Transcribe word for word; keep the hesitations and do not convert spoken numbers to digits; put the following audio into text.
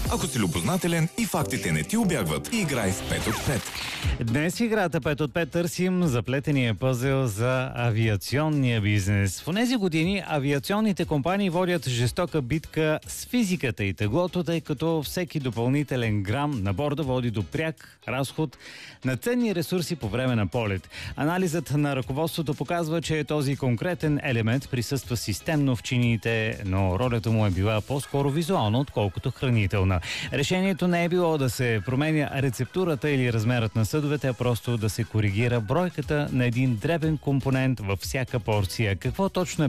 Ако си любознателен и фактите не ти убягват, играй с пет от пет. Днес в играта пет от пет търсим заплетения пъзел за авиационния бизнес. В тези години авиационните компании водят жестока битка с физиката и теглото, тъй като всеки допълнителен грам на борда води до пряк разход на ценни ресурси по време на полет. Анализът на ръководството показва, че този конкретен елемент присъства системно в чиниите, но ролята му е била по-скоро визуална, отколкото хранителна. Решението не е било да се променя рецептурата или размерът на съдовете, а просто да се коригира бройката на един дребен компонент във всяка порция. Какво точно е